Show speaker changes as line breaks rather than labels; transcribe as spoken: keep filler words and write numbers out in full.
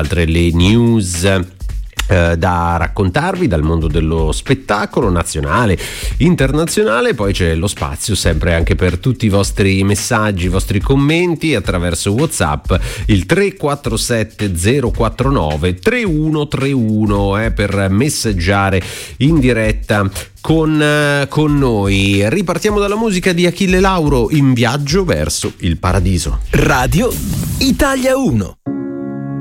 altre le news Eh, da raccontarvi dal mondo dello spettacolo nazionale, internazionale. Poi c'è lo spazio sempre anche per tutti i vostri messaggi, i vostri commenti attraverso WhatsApp, il tre quattro sette zero quattro nove tre uno tre uno eh, per messaggiare in diretta con, eh, con noi. Ripartiamo dalla musica di Achille Lauro, In viaggio verso il paradiso.
Radio Italia uno.